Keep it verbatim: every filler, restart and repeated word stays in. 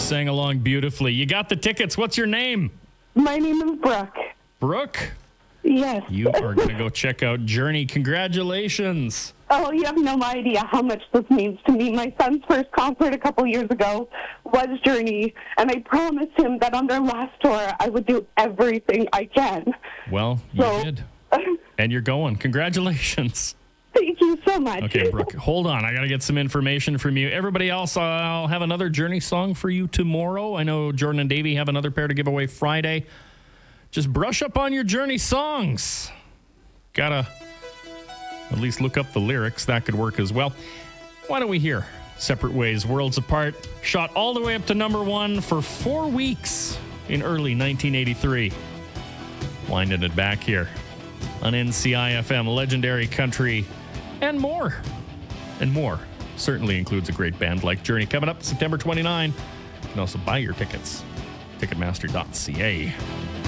sang along beautifully. You got the tickets. What's your name? My name is Brooke. Brooke? Yes. You are going to go check out Journey. Congratulations. Oh, you have no idea how much this means to me. My son's first concert a couple years ago was Journey, and I promised him that on their last tour, I would do everything I can. Well, you So- did. And you're going. Congratulations. Thank you so much. Okay, Brooke, hold on. I got to get some information from you. Everybody else, I'll have another Journey song for you tomorrow. I know Jordan and Davey have another pair to give away Friday. Just brush up on your Journey songs. Gotta at least look up the lyrics. That could work as well. Why don't we hear Separate Ways, Worlds Apart? Shot all the way up to number one for four weeks in early nineteen eighty-three. Winding it back here on N C I F M, legendary country, and more. And more. Certainly includes a great band like Journey. Coming up September twenty-ninth. You can also buy your tickets. Ticketmaster dot c a.